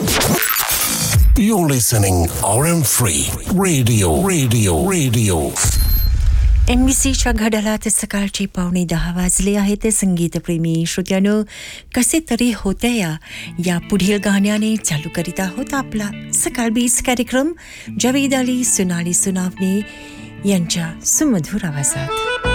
You're listening RM3 Radio. NBCच्या घड्याळात सकाळचे 9:15 वाजले आहेत. संगीतप्रेमी श्रोत्यांनो, कसे तरी होते या पुढील गाण्याने चालू करीत आहोत आपला सकाळ 20 कार्यक्रम. जावेद अली, सोनाली सुनावणे यांच्या सुमधुर आवाजात.